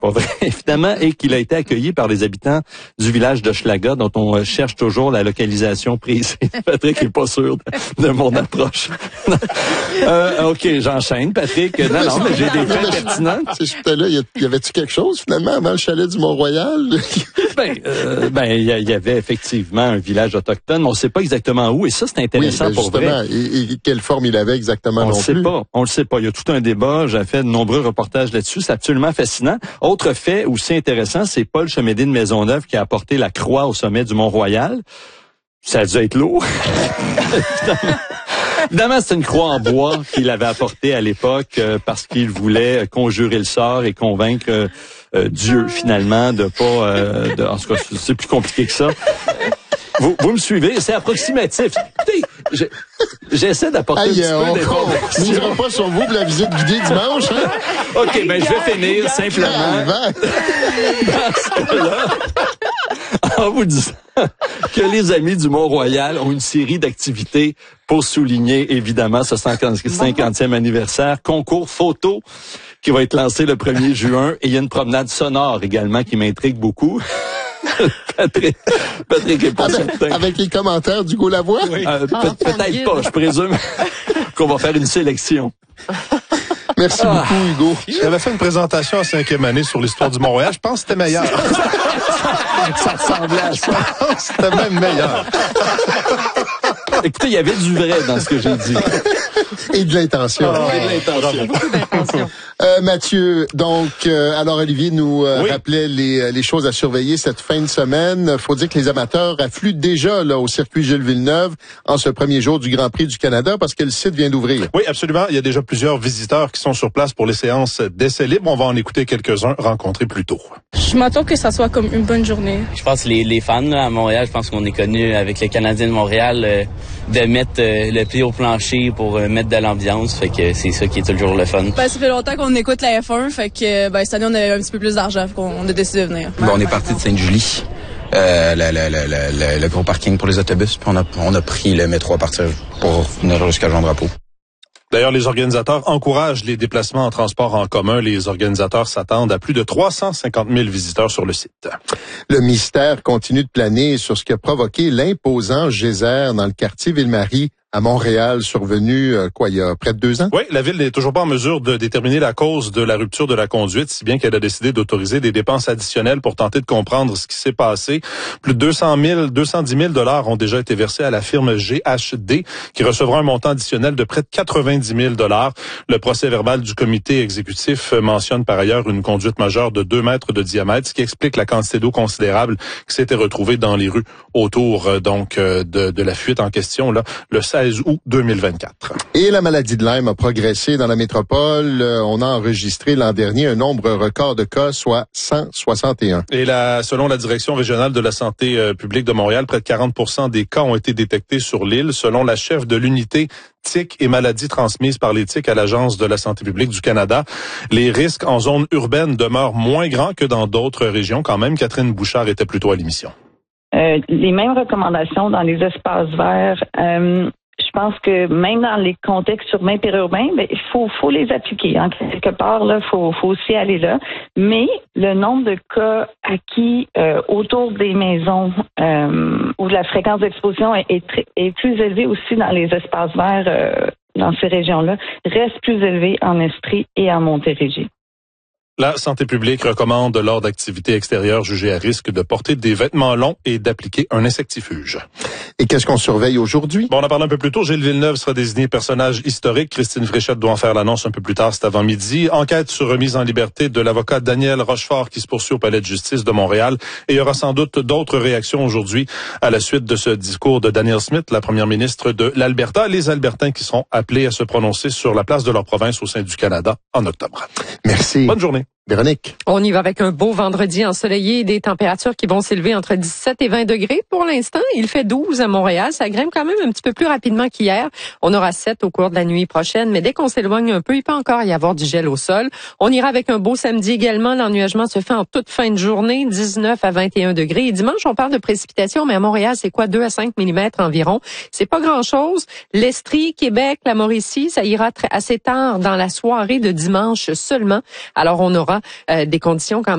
Pas vrai, évidemment, et qu'il a été accueilli par les habitants du village d'Hochelaga, dont on cherche toujours la localisation précise. Patrick est pas sûr de mon approche. OK, j'enchaîne, Patrick. Non, mais j'ai des faits pertinents. Là, y avait-tu quelque chose, finalement, avant le chalet du Mont-Royal? Il y avait effectivement un village autochtone, mais on ne sait pas exactement où, et ça, c'est intéressant pour vrai. Et quelle forme il avait exactement non plus? On le sait pas. Il y a tout un débat. J'ai fait de nombreux reportages là-dessus. C'est absolument fascinant. Autre fait aussi intéressant, c'est Paul Chemédé de Maisonneuve qui a apporté la croix au sommet du Mont-Royal. Ça a dû être lourd. Évidemment, c'est une croix en bois qu'il avait apportée à l'époque parce qu'il voulait conjurer le sort et convaincre Dieu, finalement, de pas... en tout cas, c'est plus compliqué que ça. Vous me suivez? C'est approximatif. Écoutez, j'essaie d'apporter un petit peu d'informations. On ne dira pas sur vous pour la visite guidée dimanche, hein? OK, je vais finir simplement dans ce cas-là, en vous disant que les Amis du Mont-Royal ont une série d'activités pour souligner, évidemment, ce 50e anniversaire. Concours photo qui va être lancé le 1er juin. Et il y a une promenade sonore également qui m'intrigue beaucoup. Patrick est pas certain. Avec les commentaires d'Hugo Lavoie? Oui. Peut-être pas, je présume qu'on va faire une sélection. Merci beaucoup, Hugo. J'avais fait une présentation en 5e année sur l'histoire du Mont-Royal. Je pense que c'était meilleur. Ça ressemblait à ça. C'était même meilleur. Écoutez, il y avait du vrai dans ce que j'ai dit. Et de l'intention. Beaucoup d'intention. Mathieu, donc, alors Olivier nous rappelait les choses à surveiller cette fin de semaine. Faut dire que les amateurs affluent déjà là au circuit Gilles Villeneuve en ce premier jour du Grand Prix du Canada parce que le site vient d'ouvrir. Oui, absolument. Il y a déjà plusieurs visiteurs qui sont sur place pour les séances d'essais libres. On va en écouter quelques-uns rencontrés plus tôt. Je m'attends que ça soit comme une bonne journée. Je pense que les fans là, à Montréal, je pense qu'on est connus avec les Canadiens de Montréal de mettre le pied au plancher pour mettre de l'ambiance. Fait que c'est ça qui est toujours le fun. Ça fait longtemps qu'on écoute la F1, fait que cette année on avait un petit peu plus d'argent, fait qu'on a décidé de venir. On est parti de Sainte-Julie, le gros parking pour les autobus, puis on a pris le métro à partir pour venir jusqu'à Jean-Drapeau. D'ailleurs, les organisateurs encouragent les déplacements en transport en commun. Les organisateurs s'attendent à plus de 350 000 visiteurs sur le site. Le mystère continue de planer sur ce qui a provoqué l'imposant geyser dans le quartier Ville-Marie à Montréal, survenu, il y a près de 2 ans? Oui, la Ville n'est toujours pas en mesure de déterminer la cause de la rupture de la conduite, si bien qu'elle a décidé d'autoriser des dépenses additionnelles pour tenter de comprendre ce qui s'est passé. Plus de 210 000 $ ont déjà été versés à la firme GHD, qui recevra un montant additionnel de près de 90 000 $. Le procès-verbal du comité exécutif mentionne par ailleurs une conduite majeure de 2 mètres de diamètre, ce qui explique la quantité d'eau considérable qui s'était retrouvée dans les rues autour de la fuite en question, là, le 16 août 2024. Et la maladie de Lyme a progressé dans la métropole. On a enregistré l'an dernier un nombre record de cas, soit 161. Et selon la Direction régionale de la santé publique de Montréal, près de 40% des cas ont été détectés sur l'île. Selon la chef de l'unité tiques et maladies transmises par les tiques à l'Agence de la santé publique du Canada, les risques en zone urbaine demeurent moins grands que dans d'autres régions. Quand même, Catherine Bouchard était plutôt à l'émission. Les mêmes recommandations dans les espaces verts. Je pense que même dans les contextes urbains et périurbains, il faut les appliquer. En quelque part, là, faut aussi aller là. Mais le nombre de cas acquis autour des maisons où la fréquence d'exposition est plus élevée aussi dans les espaces verts dans ces régions-là, reste plus élevé en Estrie et en Montérégie. La santé publique recommande lors d'activités extérieures jugées à risque de porter des vêtements longs et d'appliquer un insectifuge. Et qu'est-ce qu'on surveille aujourd'hui? Bon, on en parle un peu plus tôt. Gilles Villeneuve sera désigné personnage historique. Christine Fréchette doit en faire l'annonce un peu plus tard cet avant-midi. Enquête sur remise en liberté de l'avocat Daniel Rochefort qui se poursuit au Palais de justice de Montréal. Et il y aura sans doute d'autres réactions aujourd'hui à la suite de ce discours de Danielle Smith, la première ministre de l'Alberta. Les Albertains qui seront appelés à se prononcer sur la place de leur province au sein du Canada en octobre. Merci. Bonne journée. Véronique. On y va avec un beau vendredi ensoleillé, des températures qui vont s'élever entre 17 et 20 degrés. Pour l'instant, il fait 12 à Montréal. Ça grimpe quand même un petit peu plus rapidement qu'hier. On aura 7 au cours de la nuit prochaine, mais dès qu'on s'éloigne un peu, il peut encore y avoir du gel au sol. On ira avec un beau samedi également. L'ennuagement se fait en toute fin de journée, 19 à 21 degrés. Et dimanche, on parle de précipitations, mais à Montréal, c'est quoi, 2 à 5 mm environ. C'est pas grand-chose. L'Estrie, Québec, la Mauricie, ça ira assez tard dans la soirée de dimanche seulement. Alors, on aura des conditions quand même